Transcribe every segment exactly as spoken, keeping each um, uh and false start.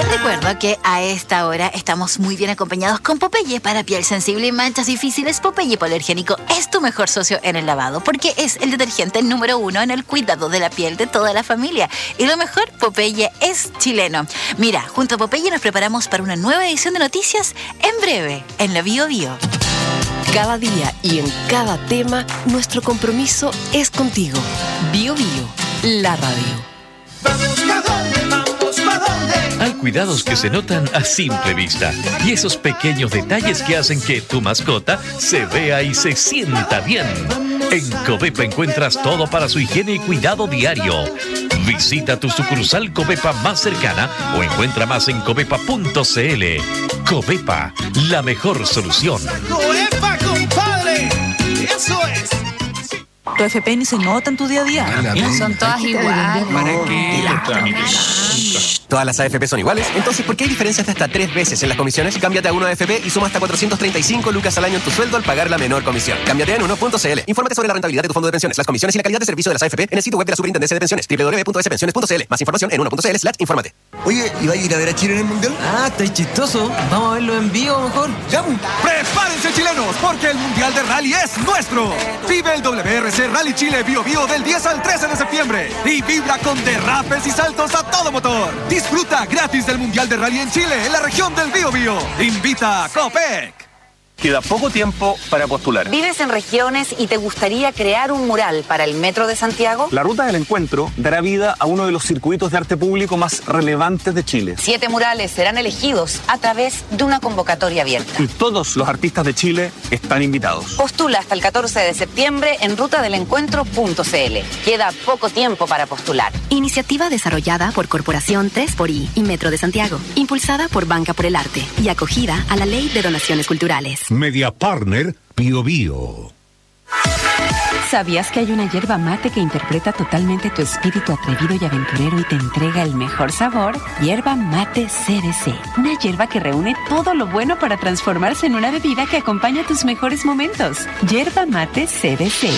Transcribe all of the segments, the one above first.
Les recuerdo que a esta hora estamos muy bien acompañados con Popeye para piel sensible y manchas difíciles. Popeye Hipoalergénico es tu mejor socio en el lavado porque es el detergente número uno en el cuidado de la piel de toda la familia. Y lo mejor, Popeye es chileno. Mira, junto a Popeye nos preparamos para una nueva edición de noticias en breve, en la Bio Bio. Cada día y en cada tema, nuestro compromiso es contigo. Bio Bio, la radio. Vamos pa' dónde, vamos pa' dónde. Hay cuidados que se notan a simple vista y esos pequeños detalles que hacen que tu mascota se vea y se sienta bien. En Covepa encuentras todo para su higiene y cuidado diario. Visita tu sucursal Covepa más cercana o encuentra más en covepa punto cl. Covepa, la mejor solución. ¡Covepa, compadre! ¡Eso es! Tu F P ni se nota en tu día a día. Son todas iguales. ¿Para qué? ¿Todas las A F P son iguales? Entonces, ¿por qué hay diferencias de hasta tres veces en las comisiones? Cámbiate a uno A F P y suma hasta cuatrocientos treinta y cinco lucas al año en tu sueldo al pagar la menor comisión. Cámbiate en uno punto cl. Infórmate sobre la rentabilidad de tu fondo de pensiones, las comisiones y la calidad de servicio de las A F P en el sitio web de la Superintendencia de Pensiones, doble u doble u doble u punto s pensiones punto cl. Más información en uno punto cl slash infórmate. Oye, ¿y va a ir a ver a Chile en el Mundial? Ah, está chistoso. Vamos a verlo en vivo mejor. ¡Ya! ¡Prepárense, chilenos! Porque el Mundial de Rally es nuestro. Vive el W R C Rally Chile Bio Bio del diez al trece de septiembre. Y vibra con derrapes y saltos a todo motor. Disfruta gratis del Mundial de Rally en Chile, en la región del Bio Bio. Invita a Copec. Queda poco tiempo para postular. ¿Vives en regiones y te gustaría crear un mural para el Metro de Santiago? La Ruta del Encuentro dará vida a uno de los circuitos de arte público más relevantes de Chile. Siete murales serán elegidos a través de una convocatoria abierta. Y todos los artistas de Chile están invitados. Postula hasta el catorce de septiembre en ruta del encuentro punto cl. Queda poco tiempo para postular. Iniciativa desarrollada por Corporación tres por I y Metro de Santiago. Impulsada por Banca por el Arte y acogida a la Ley de Donaciones Culturales. Media Partner Bio Bio. ¿Sabías que hay una yerba mate que interpreta totalmente tu espíritu atrevido y aventurero y te entrega el mejor sabor? Yerba mate C B C. Una yerba que reúne todo lo bueno para transformarse en una bebida que acompaña tus mejores momentos. Yerba mate C B C.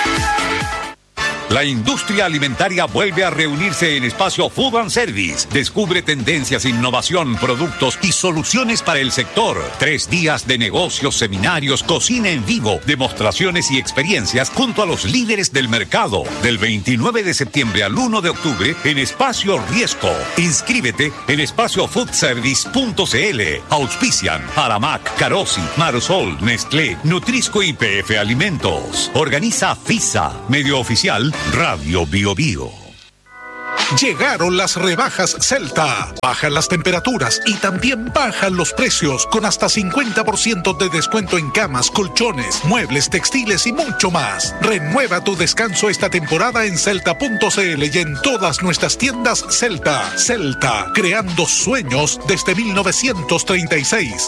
La industria alimentaria vuelve a reunirse en Espacio Food and Service. Descubre tendencias, innovación, productos y soluciones para el sector. Tres días de negocios, seminarios, cocina en vivo, demostraciones y experiencias junto a los líderes del mercado. Del veintinueve de septiembre al uno de octubre en Espacio Riesco. Inscríbete en espacio food service punto cl. Auspician Aramac, Carosi, Marosol, Nestlé, Nutrisco y P F Alimentos. Organiza FISA, medio oficial Radio Bio Bio. Llegaron las rebajas Celta. Bajan las temperaturas y también bajan los precios con hasta cincuenta por ciento de descuento en camas, colchones, muebles, textiles y mucho más. Renueva tu descanso esta temporada en celta punto cl y en todas nuestras tiendas Celta. Celta, creando sueños desde mil novecientos treinta y seis.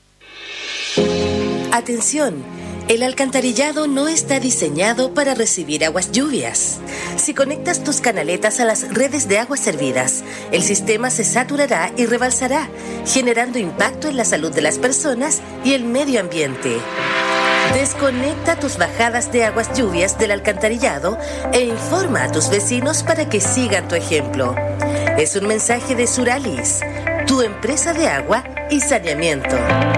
Atención. El alcantarillado no está diseñado para recibir aguas lluvias. Si conectas tus canaletas a las redes de aguas servidas, el sistema se saturará y rebalsará, generando impacto en la salud de las personas y el medio ambiente. Desconecta tus bajadas de aguas lluvias del alcantarillado e informa a tus vecinos para que sigan tu ejemplo. Es un mensaje de Suralis, tu empresa de agua y saneamiento.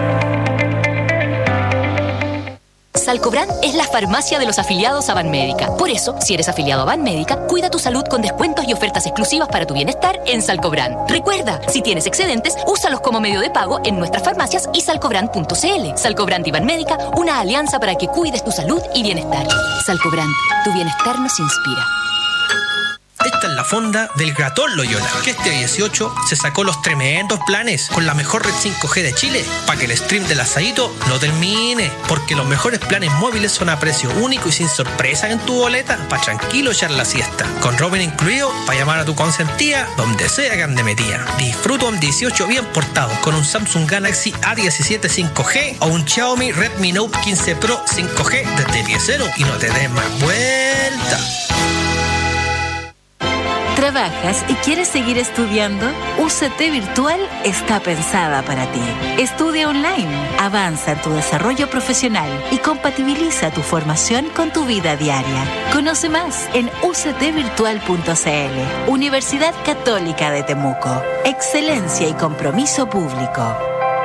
Salcobran es la farmacia de los afiliados a Banmédica. Por eso, si eres afiliado a Banmédica, cuida tu salud con descuentos y ofertas exclusivas para tu bienestar en Salcobran. Recuerda, si tienes excedentes, úsalos como medio de pago en nuestras farmacias y salcobran punto cl. Salcobran y Banmédica, una alianza para que cuides tu salud y bienestar. Salcobran, tu bienestar nos inspira. Esta es la fonda del Gratón Loyola, que este dieciocho se sacó los tremendos planes con la mejor red cinco G de Chile para que el stream del asadito no termine, porque los mejores planes móviles son a precio único y sin sorpresa en tu boleta para tranquilo echar la siesta, con roaming incluido para llamar a tu consentida donde sea que ande metida. Disfruta un dieciocho bien portado con un Samsung Galaxy A diecisiete cinco G o un Xiaomi Redmi Note quince Pro cinco G desde diez cero y no te des más vuelta. ¿Trabajas y quieres seguir estudiando? U C T Virtual está pensada para ti. Estudia online, avanza en tu desarrollo profesional y compatibiliza tu formación con tu vida diaria. Conoce más en u c t virtual punto c l. Universidad Católica de Temuco. Excelencia y compromiso público.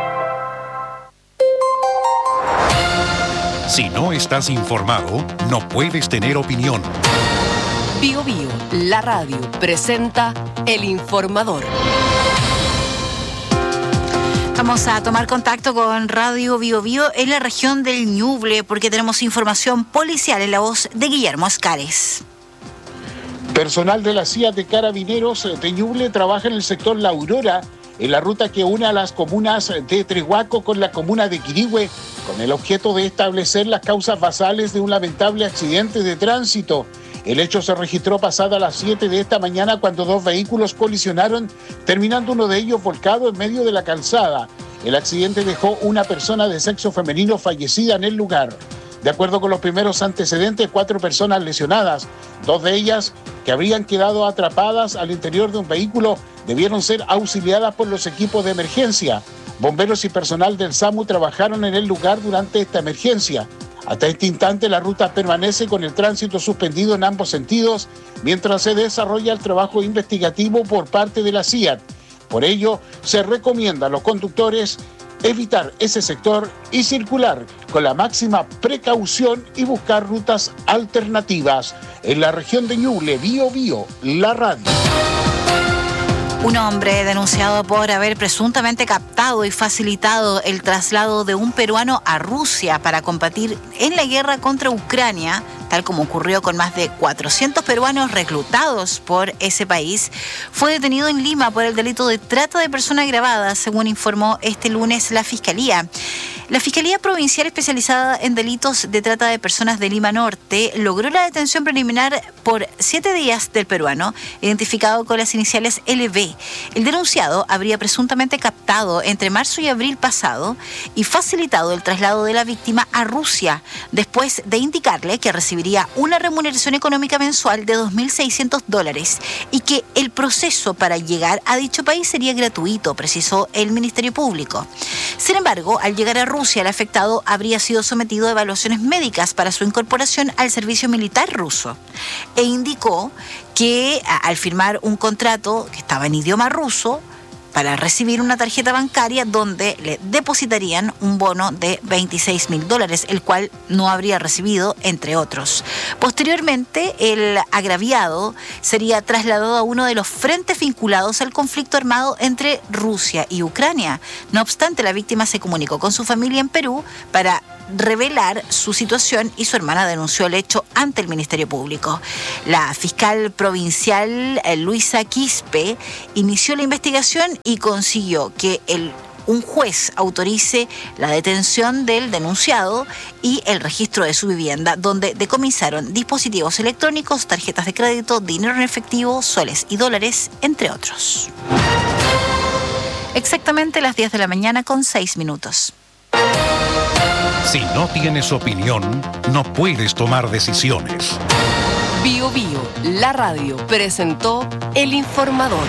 Si no estás informado, no puedes tener opinión. Bio Bio, la radio, presenta El Informador. Vamos a tomar contacto con Radio Bio Bio en la región del Ñuble porque tenemos información policial en la voz de Guillermo Escares. Personal de la C I A de Carabineros de Ñuble trabaja en el sector La Aurora, en la ruta que une a las comunas de Trehuaco con la comuna de Quirihue, con el objeto de establecer las causas basales de un lamentable accidente de tránsito. El hecho se registró pasada las siete de esta mañana cuando dos vehículos colisionaron, terminando uno de ellos volcado en medio de la calzada. El accidente dejó una persona de sexo femenino fallecida en el lugar. De acuerdo con los primeros antecedentes, cuatro personas lesionadas, dos de ellas que habrían quedado atrapadas al interior de un vehículo, debieron ser auxiliadas por los equipos de emergencia. Bomberos y personal del SAMU trabajaron en el lugar durante esta emergencia. Hasta este instante la ruta permanece con el tránsito suspendido en ambos sentidos mientras se desarrolla el trabajo investigativo por parte de la C I A T. Por ello, se recomienda a los conductores evitar ese sector y circular con la máxima precaución y buscar rutas alternativas. En la región de Ñuble, Bio Bio, la radio. Un hombre denunciado por haber presuntamente captado y facilitado el traslado de un peruano a Rusia para combatir en la guerra contra Ucrania, tal como ocurrió con más de cuatrocientos peruanos reclutados por ese país, fue detenido en Lima por el delito de trata de persona agravada, según informó este lunes la Fiscalía. La Fiscalía Provincial Especializada en Delitos de Trata de Personas de Lima Norte logró la detención preliminar por siete días del peruano, identificado con las iniciales L B. El denunciado habría presuntamente captado entre marzo y abril pasado y facilitado el traslado de la víctima a Rusia, después de indicarle que recibiría una remuneración económica mensual de dos mil seiscientos dólares y que el proceso para llegar a dicho país sería gratuito, precisó el Ministerio Público. Sin embargo, al llegar a Rusia, el afectado habría sido sometido a evaluaciones médicas para su incorporación al servicio militar ruso e indicó que al firmar un contrato que estaba en idioma ruso para recibir una tarjeta bancaria donde le depositarían un bono de veintiséis mil dólares, el cual no habría recibido, entre otros. Posteriormente, el agraviado sería trasladado a uno de los frentes vinculados al conflicto armado entre Rusia y Ucrania. No obstante, la víctima se comunicó con su familia en Perú para revelar su situación y su hermana denunció el hecho ante el Ministerio Público. La fiscal provincial Luisa Quispe inició la investigación y consiguió que el un juez autorice la detención del denunciado y el registro de su vivienda, donde decomisaron dispositivos electrónicos, tarjetas de crédito, dinero en efectivo, soles y dólares, entre otros. Exactamente las diez de la mañana con seis minutos. Si no tienes opinión, no puedes tomar decisiones. Bio Bio, la radio, presentó El Informador.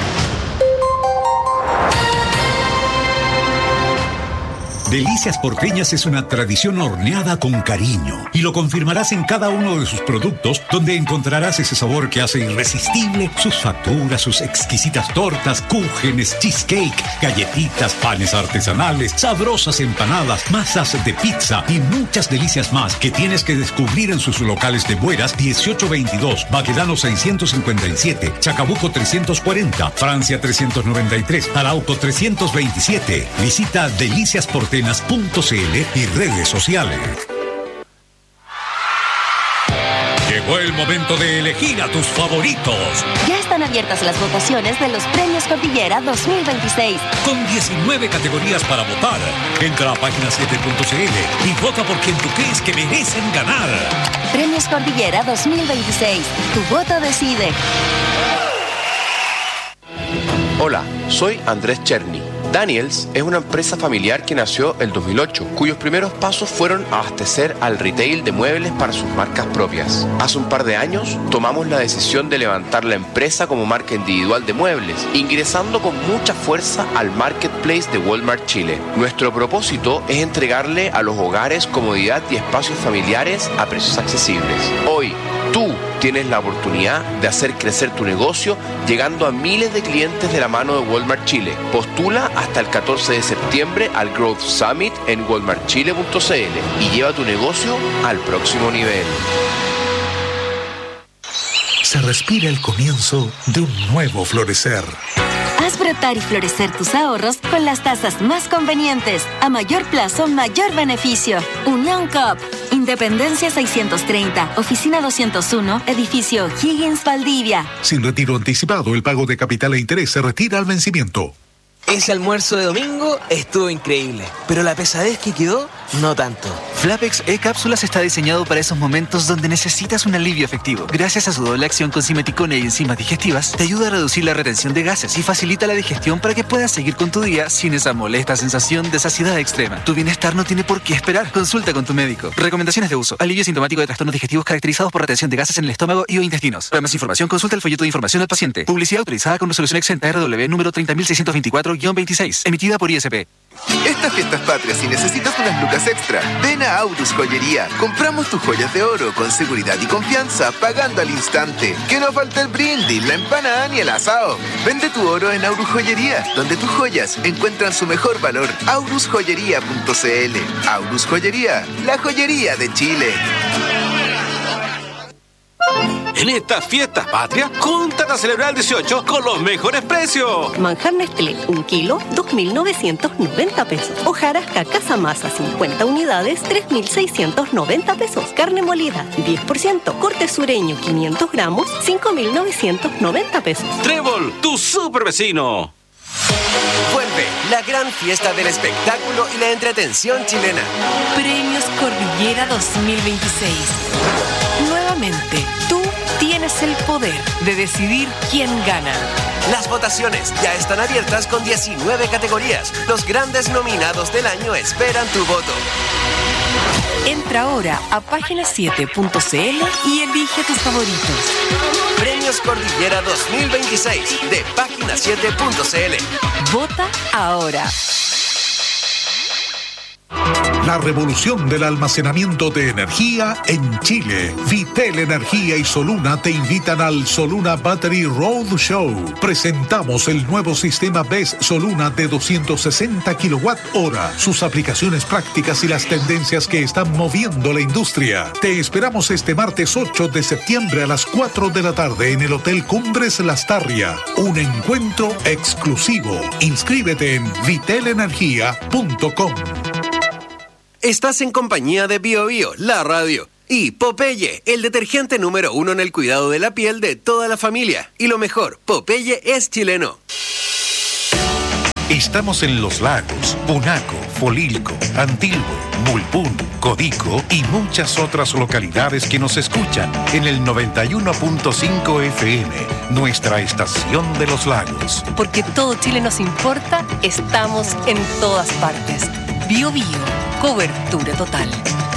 Delicias Porteñas es una tradición horneada con cariño y lo confirmarás en cada uno de sus productos, donde encontrarás ese sabor que hace irresistible sus facturas, sus exquisitas tortas, cúgenes, cheesecake, galletitas, panes artesanales, sabrosas empanadas, masas de pizza y muchas delicias más que tienes que descubrir en sus locales de Bueras dieciocho veintidós, Baquedano seiscientos cincuenta y siete, Chacabuco trescientos cuarenta, Francia trescientos noventa y tres, Arauco trescientos veintisiete. Visita Delicias Porteñas punto c l y redes sociales. Llegó el momento de elegir a tus favoritos. Ya están abiertas las votaciones de los Premios Cordillera dos mil veintiséis. Con diecinueve categorías para votar. Entra a página siete punto c l y vota por quien tú crees que merecen ganar. Premios Cordillera dos mil veintiséis. Tu voto decide. Hola, soy Andrés Cherny. Daniels es una empresa familiar que nació el dos mil ocho, cuyos primeros pasos fueron abastecer al retail de muebles para sus marcas propias. Hace un par de años tomamos la decisión de levantar la empresa como marca individual de muebles, ingresando con mucha fuerza al marketplace de Walmart Chile. Nuestro propósito es entregarle a los hogares comodidad y espacios familiares a precios accesibles. Hoy, tú tienes la oportunidad de hacer crecer tu negocio llegando a miles de clientes de la mano de Walmart Chile. Postula hasta el catorce de septiembre al Growth Summit en walmart chile punto c l y lleva tu negocio al próximo nivel. Se respira el comienzo de un nuevo florecer. Haz brotar y florecer tus ahorros con las tasas más convenientes. A mayor plazo, mayor beneficio. Unión Coop. Independencia seiscientos treinta, Oficina doscientos uno, Edificio Higgins, Valdivia. Sin retiro anticipado, el pago de capital e interés se retira al vencimiento. Ese almuerzo de domingo estuvo increíble, pero la pesadez que quedó, no tanto. Flapex E-Cápsulas está diseñado para esos momentos donde necesitas un alivio efectivo. Gracias a su doble acción con simeticona y enzimas digestivas, te ayuda a reducir la retención de gases y facilita la digestión para que puedas seguir con tu día sin esa molesta sensación de saciedad extrema. Tu bienestar no tiene por qué esperar. Consulta con tu médico. Recomendaciones de uso. Alivio sintomático de trastornos digestivos caracterizados por retención de gases en el estómago y o intestinos. Para más información, consulta el folleto de información al paciente. Publicidad autorizada con resolución exenta R W número treinta mil seiscientos veinticuatro guión veintiséis, emitida por I S P. Estas fiestas patrias, si necesitas unas lucas extra, ven a Aurus Joyería. Compramos tus joyas de oro con seguridad y confianza, pagando al instante. Que no falte el brindis, la empanada ni el asado. Vende tu oro en Aurus Joyería, donde tus joyas encuentran su mejor valor. aurus joyería punto c l. Aurus Joyería, la joyería de Chile. En estas fiestas patrias, júntate a celebrar el dieciocho con los mejores precios. Manjar Nestlé, un kilo, dos mil novecientos noventa pesos. Hojarasca Casa Masa, cincuenta unidades, tres mil seiscientos noventa pesos. Carne molida, diez por ciento. Corte sureño, quinientos gramos, cinco mil novecientos noventa pesos. Trébol, tu super vecino. Vuelve la gran fiesta del espectáculo y la entretención chilena. Premios Cordillera dos mil veintiséis. Nuevamente, tú tienes el poder de decidir quién gana. Las votaciones ya están abiertas con diecinueve categorías. Los grandes nominados del año esperan tu voto. Entra ahora a página siete punto c l y elige tus favoritos. Premios Cordillera dos mil veintiséis de página siete punto c l. Vota ahora. La revolución del almacenamiento de energía en Chile. Vitel Energía y Soluna te invitan al Soluna Battery Road Show. Presentamos el nuevo sistema B E S Soluna de doscientos sesenta kilowatt hora, sus aplicaciones prácticas y las tendencias que están moviendo la industria. Te esperamos este martes ocho de septiembre a las cuatro de la tarde en el Hotel Cumbres Lastarria. Un encuentro exclusivo. Inscríbete en vitel energía punto com. Estás en compañía de Bio Bio, la radio, y Popeye, el detergente número uno en el cuidado de la piel de toda la familia. Y lo mejor, Popeye es chileno. Estamos en Los Lagos, Punaco, Folilco, Antilbo, Mulpún, Codico y muchas otras localidades que nos escuchan en el noventa y uno punto cinco F M, nuestra estación de Los Lagos. Porque todo Chile nos importa, estamos en todas partes. Bio Bio, cobertura total.